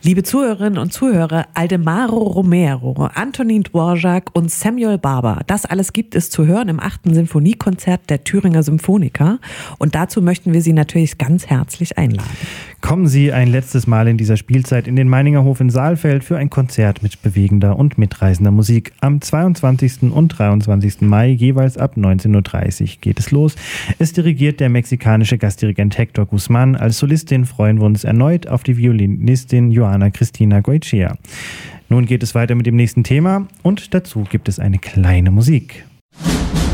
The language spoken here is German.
Liebe Zuhörerinnen und Zuhörer, Aldemaro Romero, Antonin Dvorak und Samuel Barber, das alles gibt es zu hören im 8. Sinfoniekonzert der Thüringer Symphoniker. Und dazu möchten wir Sie natürlich ganz herzlich einladen. Kommen Sie ein letztes Mal in dieser Spielzeit in den Meiningerhof in Saalfeld für ein Konzert mit bewegender und mitreißender Musik. Am 22. und 23. Mai jeweils ab 19.30 Uhr geht es los. Es dirigiert der mexikanische Gastdirigent Hector Guzmán. Als Solistin freuen wir uns erneut auf die Violinistin Joana Cristina Goicoechea. Nun geht es weiter mit dem nächsten Thema und dazu gibt es eine kleine Musik.